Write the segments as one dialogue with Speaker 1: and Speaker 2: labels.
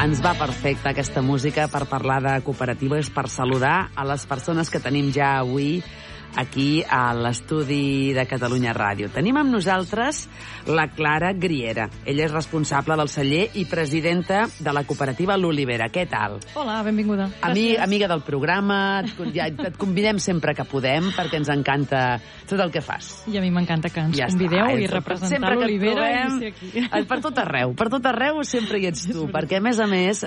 Speaker 1: Ens va perfecta aquesta música per parlar de cooperatives, per saludar a les persones que tenim ja avui aquí a l'estudi de Catalunya Ràdio. Tenim amb nosaltres la Clara Griera. Ella és responsable del celler i presidenta de la cooperativa L'Olivera. Què tal?
Speaker 2: Hola, benvinguda.
Speaker 1: Amiga del programa, et convidem sempre que podem perquè ens encanta tot el que fas.
Speaker 2: I a mi m'encanta que ens convideu i representar l'Olivera i ser aquí.
Speaker 1: Per tot arreu sempre hi ets tu, perquè a més,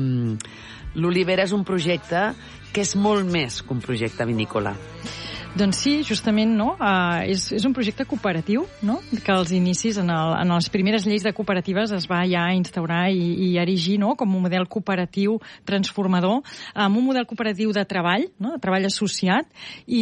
Speaker 1: l'Olivera és un projecte que és molt més que un projecte vinícola.
Speaker 2: Doncs sí, justament, no? És un projecte cooperatiu, no? Que als inicis, en les primeres lleis de cooperatives es va ja instaurar i erigir, no? Com un model cooperatiu transformador, amb un model cooperatiu de treball, no? De treball associat,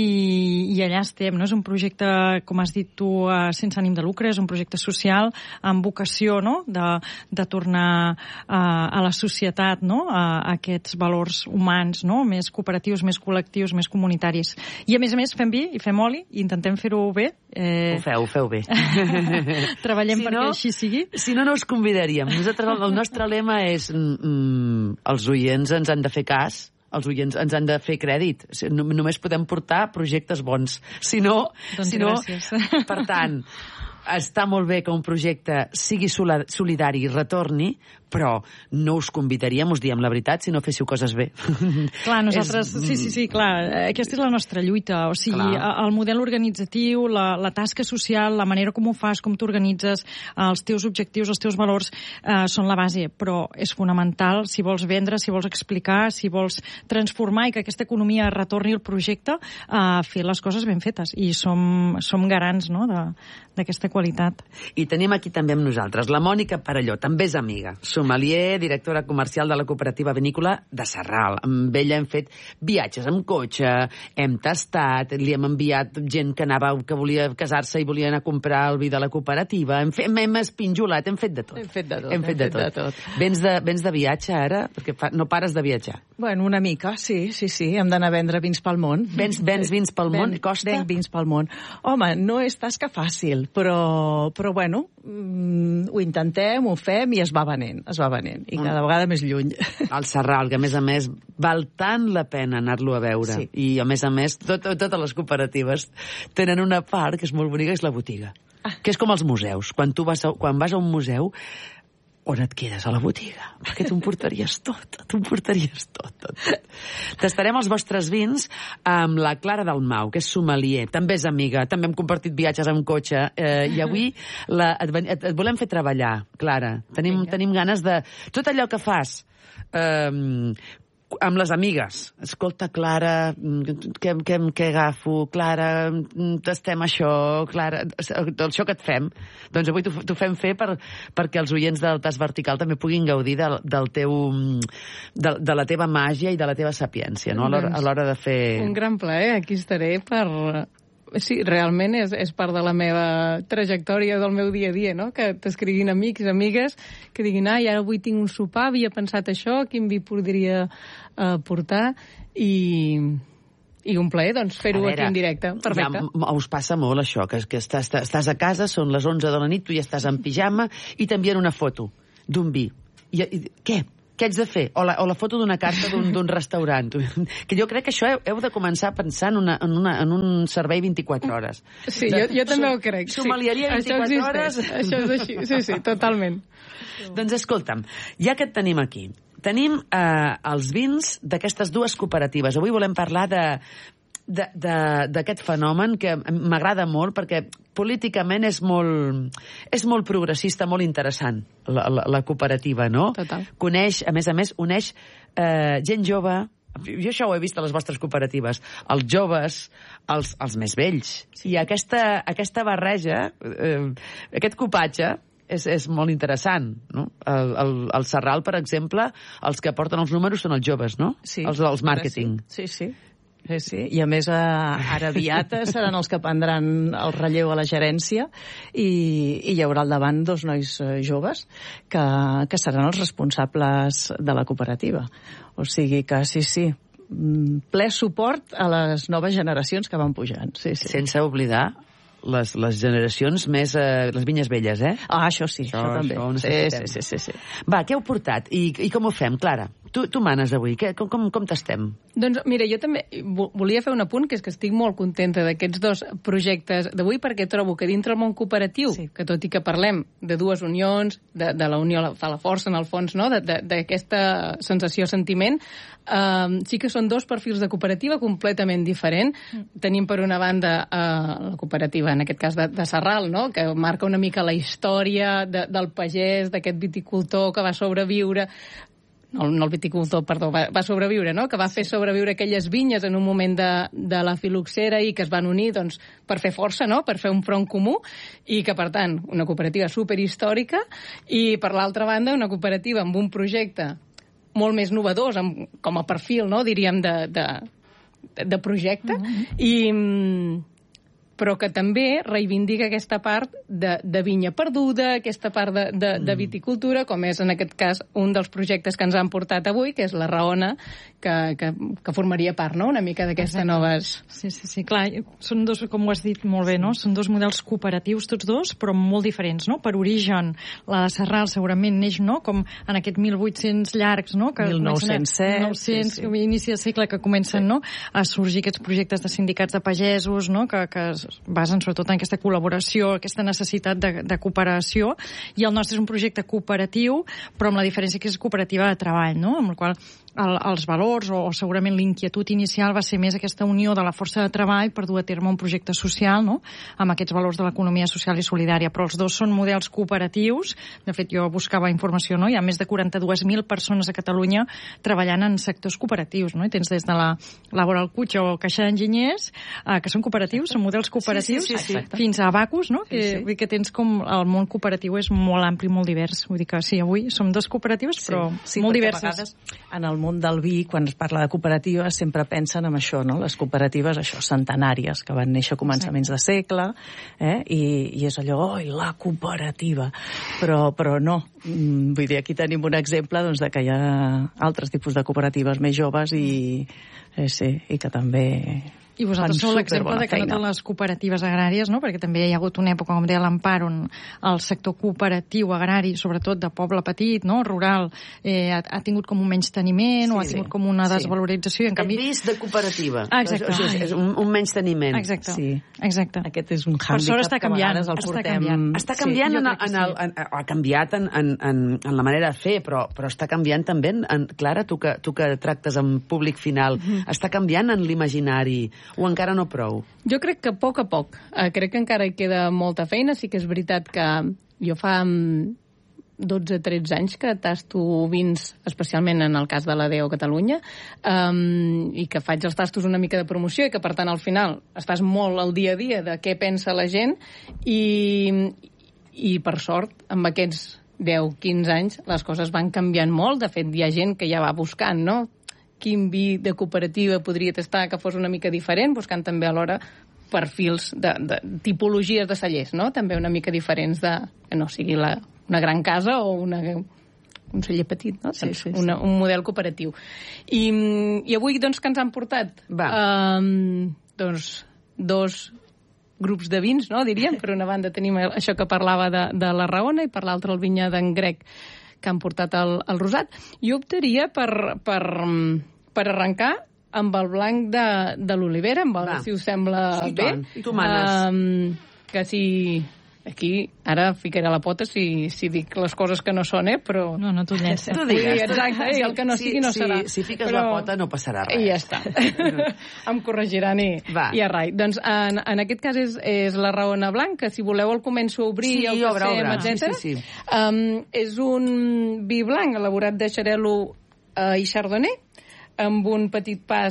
Speaker 2: i allà estem, no? És un projecte, com has dit tu, sense ànim de lucre, és un projecte social amb vocació, no? De tornar a la societat, no? A aquests valors humans, no? Més cooperatius, més col·lectius, més comunitaris. I a més, fem vi i fem oli i intentem fer-ho bé.
Speaker 1: Ho feu bé.
Speaker 2: Treballem perquè així sigui.
Speaker 1: Si no us convidaríem. Nosaltres, el nostre lema és els oients ens han de fer cas, els oients ens han de fer crèdit. Només podem portar projectes bons. Si no,
Speaker 2: gràcies.
Speaker 1: Per tant, està molt bé que un projecte sigui solidari i retorni, però no us convidaríem, us diem la veritat, si no féssiu coses bé.
Speaker 2: Clar, nosaltres... Sí, clar. Aquesta és la nostra lluita. O sigui, el model organitzatiu, la tasca social, la manera com ho fas, com t'organitzes, els teus objectius, els teus valors, són la base, però és fonamental si vols vendre, si vols explicar, si vols transformar i que aquesta economia retorni al projecte, fer les coses ben fetes. I som garants, no?, d'aquesta qualitat.
Speaker 1: I tenim aquí també amb nosaltres la Mònica Parelló, també és amiga, sommelier, directora comercial de la cooperativa vinícola de Sarral. Amb ella hem fet viatges amb cotxe, hem tastat, li hem enviat gent que volia casar-se i volia anar a comprar el vi de la cooperativa, hem espinjolat, hem fet de tot. Hem fet de tot. Vens de viatge ara? Perquè no pares de viatjar.
Speaker 3: Bueno, una mica, sí. Hem d'anar a vendre vins pel món.
Speaker 1: Vens vins pel món? Costa?
Speaker 3: Venc vins pel món. Home, no és tasca fàcil, però bueno, ho intentem, ho fem i es va venent, i cada vegada més lluny.
Speaker 1: El Sarral, que a més val tant la pena anar-lo a veure.
Speaker 3: Sí.
Speaker 1: I a més, totes les cooperatives tenen una part que és molt bonica, és la botiga. Que és com els museus. Quan vas a un museu, on et quedes? A la botiga. Perquè tu em portaries tot. Tastarem els vostres vins amb la Clara Dalmau, que és sommelier, també és amiga, també hem compartit viatges amb cotxe, i avui et volem fer treballar, Clara. Tenim ganes de... Tot allò que fas amb les amigues. Escolta, Clara, què agafo? Clara, tastem això, Clara, això que et fem. Doncs avui t'ho fem fer perquè els oients del Tas Vertical també puguin gaudir de la teva màgia i de la teva sapiència, no? A l'hora de fer...
Speaker 4: Un gran plaer, aquí estaré per... Sí, realment és part de la meva trajectòria del meu dia a dia, no? Que t'escriguin amics, amigues, que diguin, ara avui tinc un sopar, havia pensat això, quin vi podria portar, i un plaer, doncs, fer-ho aquí en directe. Perfecte.
Speaker 1: Ja us passa molt això, que estàs a casa, són les 11 de la nit, tu ja estàs en pijama i t'envien una foto d'un vi. Què? Què haig de fer? O la foto d'una carta d'un restaurant. Que jo crec que això heu de començar a pensar en un servei 24 hores.
Speaker 4: Sí, jo també ho crec.
Speaker 1: Sommelièria 24 hores.
Speaker 4: Això és així, sí, totalment.
Speaker 1: Doncs escolta'm, ja que et tenim aquí, tenim els vins d'aquestes dues cooperatives. Avui volem parlar d'aquest fenomen que m'agrada molt perquè políticament és molt progressista, molt interessant, la cooperativa, no?
Speaker 4: Total.
Speaker 1: A més, uneix gent jove. Jo això ho he vist a les vostres cooperatives. Els joves, els més vells. Sí. I aquesta barreja, aquest copatge, és molt interessant, no? El Sarral, per exemple, els que porten els números són els joves, no?
Speaker 3: Sí.
Speaker 1: Els màrqueting.
Speaker 3: Sí. I a més ara aviat seran els que prendran el relleu a la gerència i hi haurà al davant dos nois joves que seran els responsables de la cooperativa. O sigui que sí, ple suport a les noves generacions que van pujant. Sí.
Speaker 1: Sense oblidar les generacions més... les vinyes velles, eh?
Speaker 3: Això sí, això també.
Speaker 1: Això ho necessitem.
Speaker 3: Sí.
Speaker 1: Va, què heu portat? I com ho fem, Clara? Tu manes avui. Com t'estem?
Speaker 4: Doncs mira, jo també volia fer un apunt, que és que estic molt contenta d'aquests dos projectes d'avui, perquè trobo que dintre el món cooperatiu, que tot i que parlem de dues unions, de la unió fa la força, en el fons, no? D'aquesta sensació-sentiment, sí que són dos perfils de cooperativa completament diferent. Tenim, per una banda, la cooperativa, en aquest cas de Sarral, no? Que marca una mica la història del pagès, d'aquest viticultor que va sobreviure... No el viticultor, perdó, va sobreviure, no? Que va fer sobreviure aquelles vinyes en un moment de la filoxera i que es van unir, doncs, per fer força, no? Per fer un front comú, i que, per tant, una cooperativa superhistòrica, i, per l'altra banda, una cooperativa amb un projecte molt més novedós, com a perfil, no? Diríem, de projecte, però que també reivindica aquesta part de vinya perduda, aquesta part de viticultura, com és, en aquest cas, un dels projectes que ens han portat avui, que és la Raona, que formaria part, no?, una mica d'aquestes noves...
Speaker 2: Sí, clar, són dos, com ho has dit molt bé, no?, són dos models cooperatius, tots dos, però molt diferents, no?, per origen, la de Sarral segurament neix, no?, com en aquest 1800 llargs, no?, que
Speaker 3: 1907,
Speaker 2: inici de segle, que comencen, no?, a sorgir aquests projectes de sindicats de pagesos, no?, que basen sobretot en aquesta col·laboració, aquesta necessitat de cooperació, i el nostre és un projecte cooperatiu, però amb la diferència que és cooperativa de treball, no?, amb el qual els valors o segurament l'inquietud inicial va ser més aquesta unió de la força de treball per dur a terme un projecte social, no?, amb aquests valors de l'economia social i solidària, però els dos són models cooperatius. De fet, jo buscava informació, no?, hi ha més de 42.000 persones a Catalunya treballant en sectors cooperatius, no?, i tens des de la Laboral Cutxa o Caixa d'Enginyers, que són cooperatius, són models cooperatius, fins a Abacus, no?, vull dir que tens com el món cooperatiu és molt ampli, molt divers. Vull dir que sí, avui som dos cooperatives, però molt diverses.
Speaker 3: En el món del vi, quan es parla de cooperatives, sempre pensen en això, no? Les cooperatives, això, centenàries, que van néixer a començaments de segle, i és allò, la cooperativa. Però no. Vull dir, aquí tenim un exemple, doncs, de que hi ha altres tipus de cooperatives més joves i que també...
Speaker 2: I vosaltres sou l'exemple de que no totes les cooperatives agràries, no?, perquè també hi ha hagut una època, com deia l'Amparo, on el sector cooperatiu agrari, sobretot de poble petit, no?, rural, ha tingut com un menysteniment o ha tingut com una desvalorització. En canvi...
Speaker 1: Hem vist de cooperativa.
Speaker 2: Exacte.
Speaker 1: O sigui, és un menysteniment.
Speaker 2: Exacte.
Speaker 3: Aquest és un hàndicap que a vegades el portem...
Speaker 1: Està canviant, ha canviat en la manera de fer, però està canviant també, Clara, tu que tractes amb públic final, està canviant en l'imaginari, o encara no prou?
Speaker 4: Jo crec que a poc. Crec que encara hi queda molta feina. Sí que és veritat que jo fa 12-13 anys que tasto vins, especialment en el cas de la DEO Catalunya, i que faig els tastos una mica de promoció i que, per tant, al final estàs molt al dia a dia de què pensa la gent i per sort, amb aquests 10-15 anys, les coses van canviant molt. De fet, hi ha gent que ja va buscant, no?, quin vi de cooperativa podria tastar que fos una mica diferent, buscant també alhora perfils de tipologies de cellers, no?, també una mica diferents de que no sigui una gran casa o un celler petit, no? Un model cooperatiu. I avui, doncs, que ens han portat? Doncs, dos grups de vins, no?, diríem. Per una banda tenim això que parlava de la Raona i per l'altra el vinyar d'en Grec, que han portat el rosat. Jo optaria per arrencar amb el blanc de l'Olivera, si us sembla bé.
Speaker 1: I tu manes.
Speaker 4: Que si... Aquí, ara ficaré la pota si dic les coses que no són, però...
Speaker 2: No tu llences.
Speaker 1: Tu digues.
Speaker 4: Exacte, i el que no sigui no serà.
Speaker 1: Si fiques la pota no passarà res.
Speaker 4: I ja està. Em corregiran i a rai. Doncs en aquest cas és la Raona Blanc, que si voleu el començo a obrir, el passem, etc. És un vi blanc elaborat de xarel·lo i chardonnay, amb un petit pas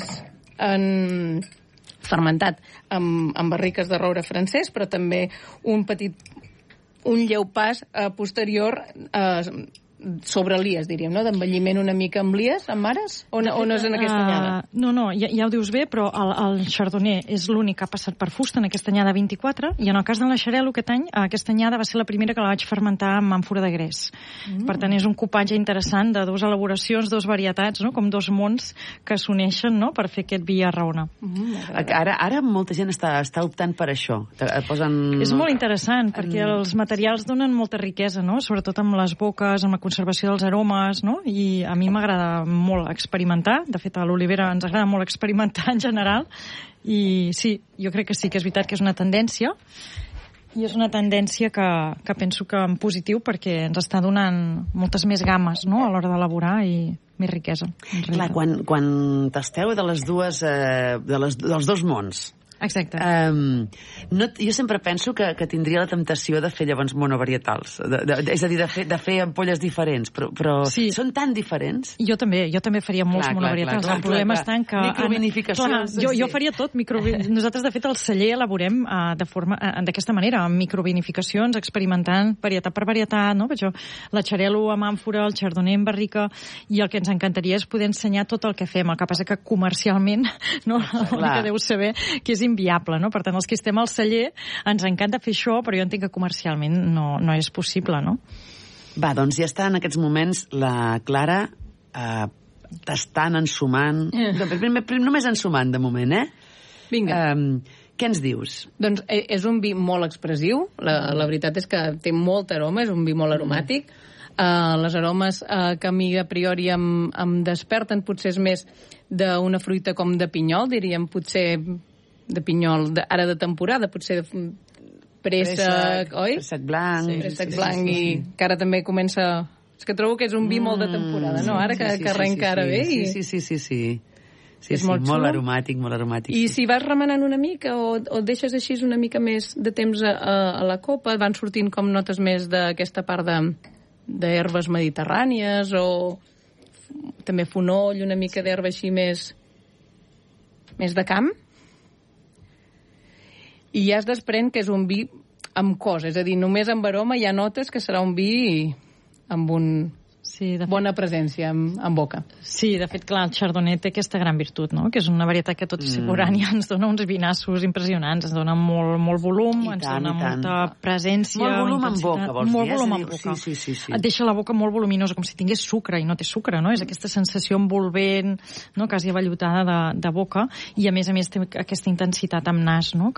Speaker 4: fermentat amb barriques de roure francès, però també un lleu pas posterior sobre Lies, diríem, no? D'envelliment una mica amb Lies, amb mares? O no és en aquesta anyada?
Speaker 2: No, ja ho dius bé, però el Chardonnay és l'únic que ha passat per fusta en aquesta anyada 24, i en el cas de la Xarel·lo aquesta anyada va ser la primera que la vaig fermentar amb àmfora de greix. Per tant, és un cupatge interessant de dues elaboracions, dues varietats, no? Com dos mons que s'uneixen, no? Per fer aquest vi a Arraona.
Speaker 1: Ara molta gent està optant per això.
Speaker 2: És molt interessant, perquè els materials donen molta riquesa, no? Sobretot amb les boques, amb la conservació dels aromes, no? I a mi m'agrada molt experimentar. De fet, a l'Olivera ens agrada molt experimentar en general. I sí, jo crec que sí que és veritat que és una tendència, i és una tendència que penso que en positiu, perquè ens està donant moltes més gammes, no?, a l'hora d'elaborar i més riquesa.
Speaker 1: Clar, quan tasteu dels dos mons,
Speaker 2: exacte.
Speaker 1: Jo sempre penso que tindria la temptació de fer llavors monovarietals, és a dir, de fer ampolles diferents, però sí. Són tan diferents.
Speaker 2: Jo també faria molts monovarietals. El problema està en que...
Speaker 1: Microvinificacions.
Speaker 2: Jo faria tot. Nosaltres, de fet, al celler elaborem d'aquesta manera, amb microvinificacions, experimentant varietat per varietat, no? La Xarel·lo amb àmfora, el Chardonnay amb barrica, i el que ens encantaria és poder ensenyar tot el que fem. El que passa que comercialment, no, l'únic que deu saber que és inviable, no? Per tant, els que estem al celler ens encanta fer això, però jo entenc que comercialment no és possible, no?
Speaker 1: Va, doncs ja està en aquests moments la Clara tastant, ensumant... Només ensumant, de moment,
Speaker 4: Vinga.
Speaker 1: Què ens dius?
Speaker 4: Doncs és un vi molt expressiu, la veritat és que té molt aroma, és un vi molt aromàtic. Les aromes que a mi a priori em desperten potser és més d'una fruita com de pinyol, diríem, potser de pinyol, ara de temporada, potser de préssec, oi?
Speaker 1: Préssec blanc.
Speaker 4: Sí, préssec blanc, i que ara també comença... És que trobo que és un vi molt de temporada, no? Ara que arrenca ara bé.
Speaker 1: Sí, molt aromàtic, molt aromàtic.
Speaker 4: I si vas remenant una mica o deixes així una mica més de temps a la copa, van sortint com notes més d'aquesta part d'herbes mediterrànies o també fonoll, una mica d'herba així més de camp. I ja es desprèn que és un vi amb cos, és a dir, només amb aroma ja notes que serà un vi amb bona presència en boca.
Speaker 2: Sí, de fet, clar, el Chardonnay té aquesta gran virtut, no?, que és una varietat que tot i ser forània ens dona uns vinassos impressionants, ens dona molt volum, ens dona molta presència.
Speaker 1: Molt volum en boca, vols dir?
Speaker 2: Molt volum en boca.
Speaker 1: Sí.
Speaker 2: Et deixa la boca molt voluminosa, com si tingués sucre, i no té sucre, no? És aquesta sensació envolvent, no?, quasi avellotada de boca, i a més té aquesta intensitat amb nas, no?,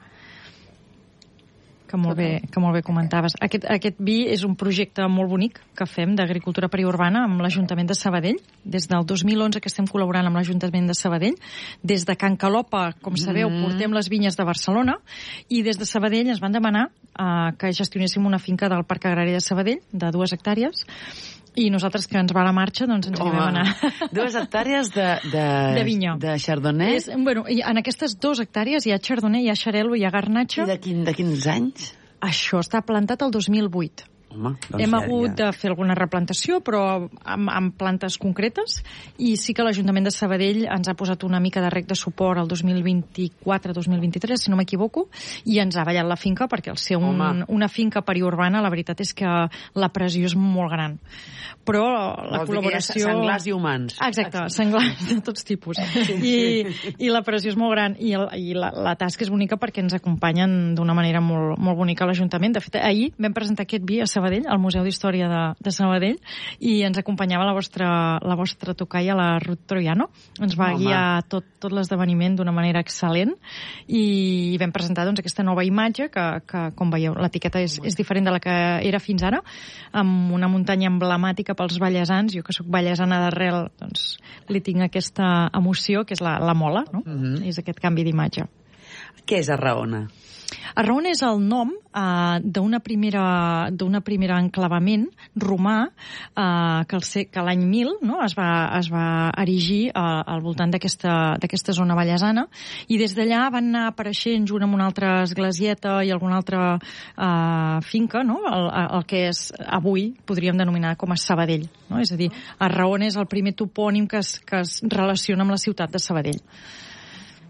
Speaker 2: que molt bé comentaves. Aquest vi és un projecte molt bonic que fem d'agricultura periurbana amb l'Ajuntament de Sabadell. Des del 2011 que estem col·laborant amb l'Ajuntament de Sabadell. Des de Can Calopa, com sabeu, portem les vinyes de Barcelona, i des de Sabadell ens van demanar que gestionéssim una finca del Parc Agrari de Sabadell, de 2 hectàrees, i nosaltres, que ens va a la marxa, doncs ens hi vam anar.
Speaker 1: 2 hectàrees de
Speaker 2: vinya.
Speaker 1: De Chardonnay?
Speaker 2: En aquestes 2 hectàrees hi ha Chardonnay, hi ha Xarel·lo, hi ha Garnatxa.
Speaker 1: I de quins anys?
Speaker 2: Això està plantat el 2008.
Speaker 1: Home, doncs
Speaker 2: hem hagut de fer alguna replantació, però amb plantes concretes, i sí que l'Ajuntament de Sabadell ens ha posat una mica de rec de suport el 2024-2023, si no m'equivoco, i ens ha ballat la finca, perquè al ser una finca periurbana, la veritat és que la pressió és molt gran. Però la col·laboració...
Speaker 1: Senglars i humans.
Speaker 2: Exacte, senglars de tots tipus. I la pressió és molt gran, i la tasca és bonica perquè ens acompanyen d'una manera molt, molt bonica a l'Ajuntament. De fet, ahir vam presentar aquest vi a Sabadell, al Museu d'Història de Sabadell, i ens acompanyava la vostra tocaia, la Ruth Troiano. Ens va guiar tot l'esdeveniment d'una manera excel·lent, i vam presentar doncs aquesta nova imatge que com veieu, l'etiqueta és diferent de la que era fins ara, amb una muntanya emblemàtica pels vallesans. Jo, que sóc vallesana d'arrel, doncs li tinc aquesta emoció, que és la mola, no? És aquest canvi d'imatge.
Speaker 1: Què és Arraona?
Speaker 2: Arraona és el nom d'una primera enclavament romà que l'any 1000, no, es va erigir al voltant d'aquesta zona vallesana, i des d'allà van anar apareixent, junt amb una altra esglésieta i alguna altra finca, no, el que és avui podríem denominar com a Sabadell, no? És a dir, Arraona és el primer topònim que es relaciona amb la ciutat de Sabadell.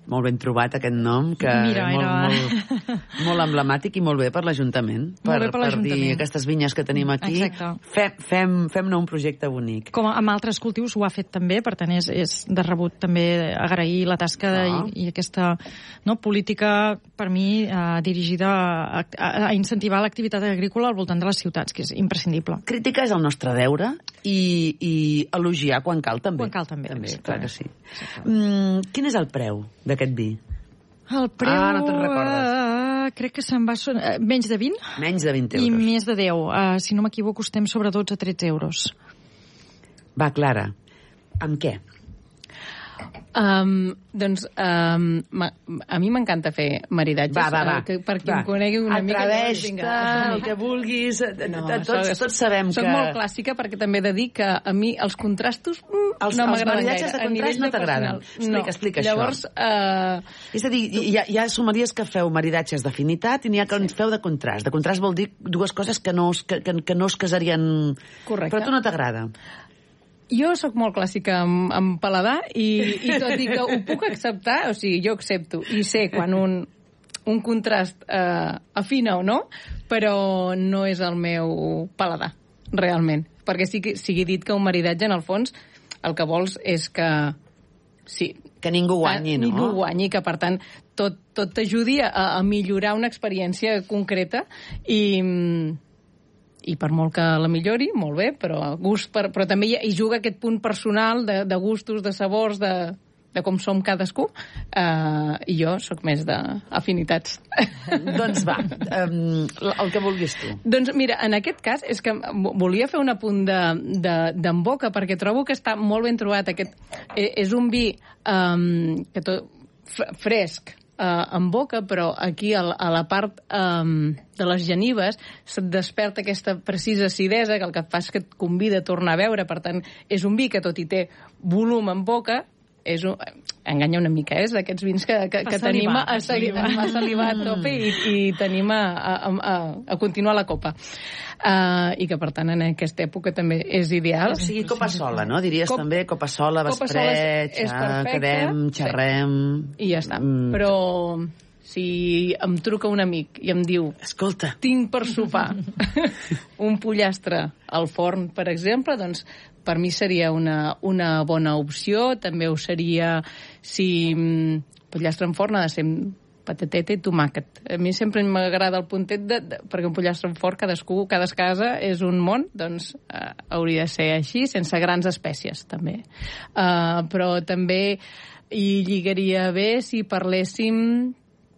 Speaker 1: Molt ben trobat aquest nom, que
Speaker 2: Mira,
Speaker 1: molt emblemàtic i molt bé per l'Ajuntament.
Speaker 2: Molt bé per l'Ajuntament.
Speaker 1: Per dir aquestes vinyes que tenim aquí, fem-ne un projecte bonic.
Speaker 2: Com amb altres cultius ho ha fet també, per tant és de rebut també agrair la tasca i aquesta política, per mi, dirigida a incentivar l'activitat agrícola al voltant de les ciutats, que és imprescindible.
Speaker 1: Crítica és el nostre deure i elogiar quan cal també.
Speaker 2: Quan cal també.
Speaker 1: Clar que sí. Quin és el preu d'aquest vi?
Speaker 2: El preu...
Speaker 1: no te'n recordes.
Speaker 2: Crec que se'n va... Menys de 20?
Speaker 1: Menys de 20 euros.
Speaker 2: I més de 10. Si no m'equivoco, estem sobre 12-13 euros.
Speaker 1: Va, Clara, amb què?
Speaker 4: A mi m'encanta fer maridatges.
Speaker 1: Va.
Speaker 4: Per qui em conegui una mica...
Speaker 1: Atreveix-te, el que vulguis. Tots sabem que...
Speaker 4: Soc molt clàssica perquè també he de dir que a mi els contrastos no m'agraden gaire.
Speaker 1: Els maridatges de contrast no t'agraden. Explica això.
Speaker 4: Llavors...
Speaker 1: És a dir, hi ha sommeliers que feu maridatges d'afinitat i n'hi ha que ens feu de contrast. De contrast vol dir dues coses que no es casarien...
Speaker 4: Correcte.
Speaker 1: Però a tu no t'agrada.
Speaker 4: Jo sóc molt clàssica amb paladar i tot i que ho puc acceptar, o sigui, jo accepto i sé quan un contrast afina o no, però no és el meu paladar, realment. Perquè sigui dit que un maridatge, en el fons, el que vols és que... Sí,
Speaker 1: que ningú guanyi, no?
Speaker 4: Ningú guanyi, que per tant tot t'ajudi a millorar una experiència concreta i per molt que la millori, molt bé, però també hi juga aquest punt personal de gustos, de sabors, de com som cadascú, i jo sóc més d'afinitats.
Speaker 1: Doncs va, el que vulguis tu.
Speaker 4: Doncs mira, en aquest cas és que volia fer un apunt d'en boca, perquè trobo que està molt ben trobat. És un vi fresc, en boca, però aquí a la part de les genives se't desperta aquesta precisa acidesa que el que fa és que et convida a tornar a beure. Per tant, és un vi que tot i té volum en boca, enganya una mica, és d'aquests vins que tenim a salivar a tope i tenim a continuar la copa. I que, per tant, en aquesta època també és ideal.
Speaker 1: O sigui, copa sola, no? Diries també copa sola, vespreig, quedem, xerrem...
Speaker 4: I ja està. Però si em truca un amic i em diu...
Speaker 1: Escolta.
Speaker 4: Tinc per sopar un pollastre al forn, per exemple, doncs per mi seria una bona opció. També ho seria si pollastre en forn ha de ser patateta i tomàquet. A mi sempre m'agrada el puntet perquè un pollastre en forn, cada casa és un món, doncs hauria de ser així, sense grans espècies, també. Però també hi lligaria bé si parléssim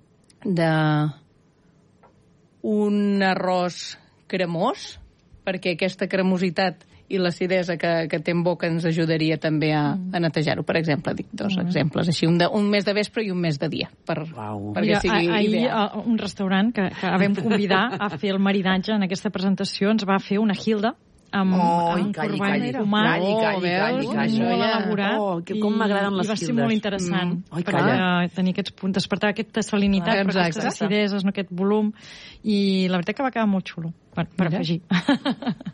Speaker 4: d'un arròs cremós, perquè aquesta cremositat i l'acidesa que té en boca ens ajudaria també a netejar-ho. Per exemple, dic dos exemples, així, un mes de vespre i un mes de dia, perquè sigui ideal.
Speaker 2: Un restaurant que vam convidar a fer el maridatge en aquesta presentació ens va fer una Hilda amb un corbany de tomàs molt elaborat
Speaker 1: com m'agraden les
Speaker 2: i va ser molt interessant tenir aquests punts, despertar aquesta salinitat, aquestes acideses, aquest volum, i la veritat que va quedar molt xulo per afegir.